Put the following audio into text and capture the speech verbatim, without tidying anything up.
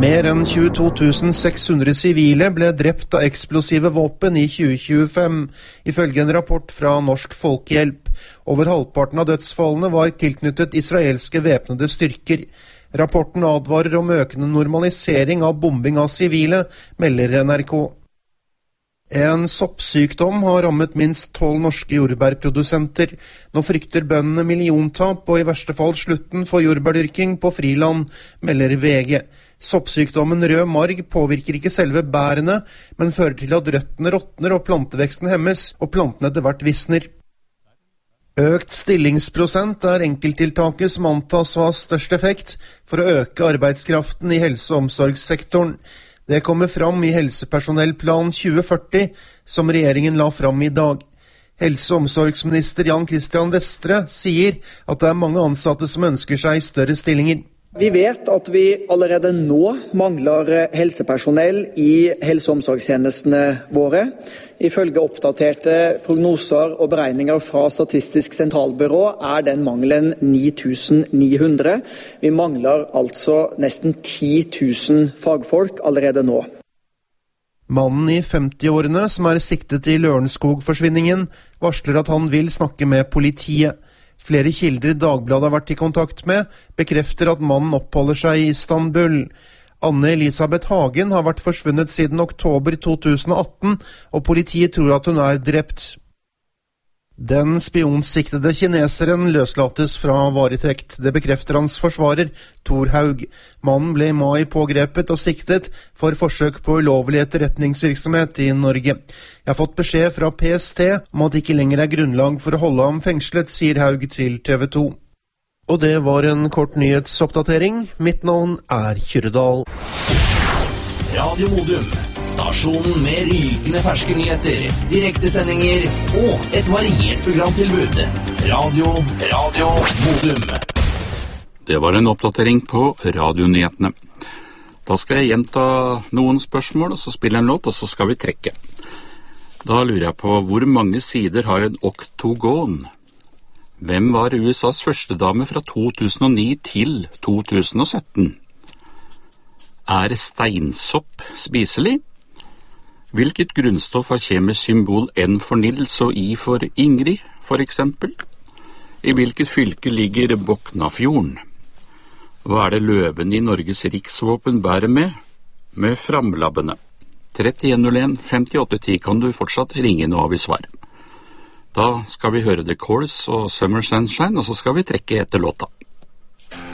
Mer enn tjueto tusen seks hundre sivile ble drept av eksplosive våpen i tjue tjuefem, ifølge en rapport fra Norsk Folkehjelp. Over halvparten av dødsfallene var tilknyttet israelske væpnede styrker. Rapporten advarer om økende normalisering av bombing av sivile, melder N R K. En soppsykdom har rammet minst tolv norske jordbærprodusenter. Nå frykter bøndene milliontap og i verste fall slutten for jordbærdyrking på friland, melder V G. Soppsykdommen rød marg påvirker ikke selve bærene, men fører til at røttene råtner og planteveksten hemmes, og plantene etter hvert visner. Økt stillingsprosent er enkelttiltaket som antas å ha størst effekt for å øke arbeidskraften i helse- og omsorgssektoren. Det kommer fram i Helsepersonellplan tjue førti, som regjeringen la fram i dag. Helse- og omsorgsminister Jan Christian Vestre sier at det er mange ansatte som ønsker seg større stillinger. Vi vet at vi allerede nå mangler helsepersonell i helse- og omsorgstjenestene våre. Ifølge oppdaterte prognoser og beregninger fra Statistisk sentralbyrå er den mangelen ni tusen ni hundre. Vi mangler altså nesten ti tusen fagfolk allerede nå. Mannen i femti-årene som er siktet i Lørenskog-forsvinningen, varsler at han vil snakke med politiet. Flere kilder Dagbladet har vært i kontakt med, bekrefter at mannen oppholder seg i Istanbul. Anne Elisabeth Hagen har vært forsvunnet siden oktober to tusen og atten, og politiet tror at hun er drept. Den spionsiktede kineseren løslates fra varetekt. Det bekrefter hans forsvarer, Thor Haug. Mannen ble i mai pågrepet og siktet for forsøk på ulovlig etterretningsvirksomhet i Norge. Jeg har fått beskjed fra P S T om at det ikke lenger er grunnlag for å holde ham fengslet, sier Haug til T V to. Og det var en kort nyhetsoppdatering. Mitt navn er Kyrredal. Radio Modum, stasjonen med rykende ferske nyheter, direktesendinger og et variert programtilbud. Radio, Radio Modum. Det var en oppdatering på radionyhetene. Da skal jeg gjenta noen spørsmål, og så spille en låt, og så skal vi trekke. Da lurer jeg på, hvor mange sider har en oktogon? Hvem var U S As førstedame fra to tusen og ni til to tusen og sytten? Er steinsopp spiselig? Hvilket grunnstoff har kjemisk symbol N for Nils og I for Ingrid, for eksempel? I hvilket fylke ligger Boknafjorden? Hva er det løven i Norges riksvåpen bærer med? Med framlabbene. trettien null en femtiåtte ti kan du fortsatt ringe nå av i svar. Da skal vi høre The Course og Summer Sunshine, og så skal vi trekke etter låta.